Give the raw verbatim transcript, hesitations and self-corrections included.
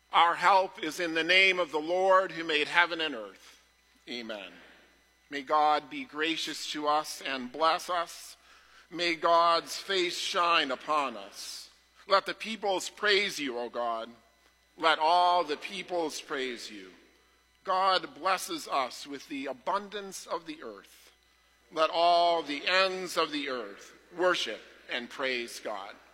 Our help is in the name of the Lord who made heaven and earth. Amen. May God be gracious to us and bless us. May God's face shine upon us. Let the peoples praise you, O God. Let all the peoples praise you. God blesses us with the abundance of the earth. Let all the ends of the earth worship and praise God.